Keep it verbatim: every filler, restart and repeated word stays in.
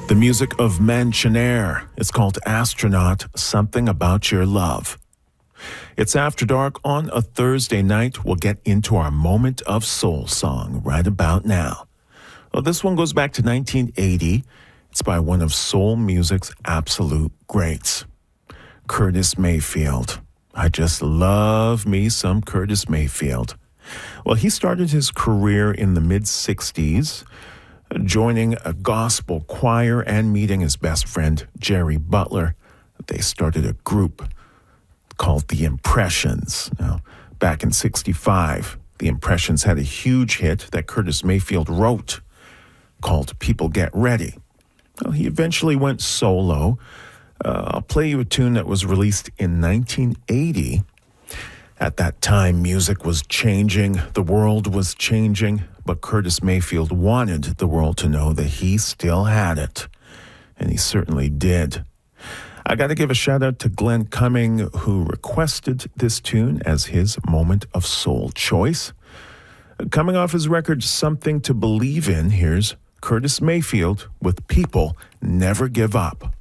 The music of Mansionaire is called Astronaut, Something About Your Love. It's After Dark on a Thursday night. We'll get into our moment of soul song right about now. Well, this one goes back to nineteen eighty. It's by one of soul music's absolute greats, Curtis Mayfield. I just love me some Curtis Mayfield. Well, he started his career in the mid-sixties, joining a gospel choir and meeting his best friend, Jerry Butler. They started a group called The Impressions. Now, back in sixty-five, The Impressions had a huge hit that Curtis Mayfield wrote called People Get Ready. Well, he eventually went solo. Uh, I'll play you a tune that was released in nineteen eighty. At that time, music was changing, the world was changing, but Curtis Mayfield wanted the world to know that he still had it, and he certainly did. I got to give a shout out to Glenn Cumming, who requested this tune as his moment of soul choice. Coming off his record, Something to Believe In, here's Curtis Mayfield with People Never Give Up.